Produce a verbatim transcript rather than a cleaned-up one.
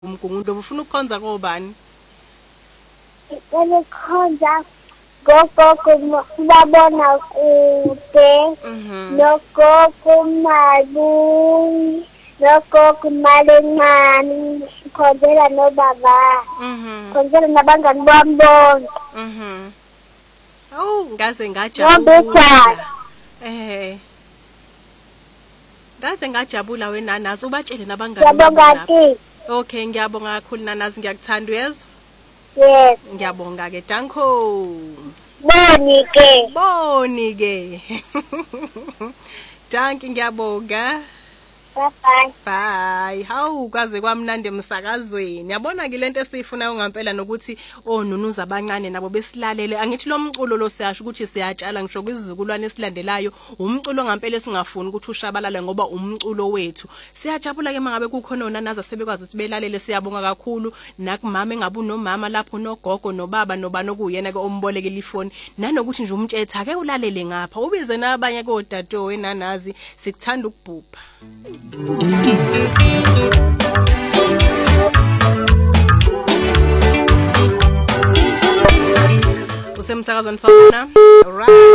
umgungu ufuna ukukhonza kobani? Ukukhonza gogo babona kude nogogo malu nogogo malencane khonzela nobaba khonzela nabangani bami bonke. Mhm. Awu ngaze ngajabula. Eh. Ngaze ngajabula wena nazo ubatshele nabangani bami. Okay, ngiyabonga kakhulu nanazi ngiyakuthanda uyezwa? Yes. Ngiyabonga ke danko. Boni ke. Boni ke. Danki ngiyabonga. Bye bye. Bye. Hawu kwaze kwamnandi emsakazweni. Yabona ke lento esiyifunayo ngampela nokuthi onunuza abancane nabo besilalele. Angithi lo mculo lo siyasho ukuthi siyatshala ngisho kwizizukulwane esilandelayo. Umculo ngampela esingafuni ukuthi ushabalale ngoba umculo wethu. Siyajabula ke mangabe kukhona onanaza sebekwazi ukuthi belalele siyabonga kakhulu nakumama engabu nomama lapho nogogo nobaba nobani okuyena ke ombolekela ifoni. Nanokuthi nje umtshela ake ulalele ngapha. Ubize nabanye kodadewenu wenanazi sikuthanda ukubhubha. Usemsakazweni sona. Alright.